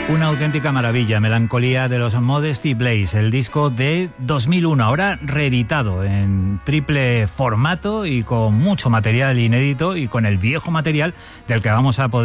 Una auténtica maravilla, Melancolía de los Modesty Blaze, el disco de 2001, ahora reeditado en triple formato y con mucho material inédito y con el viejo material del que vamos a poder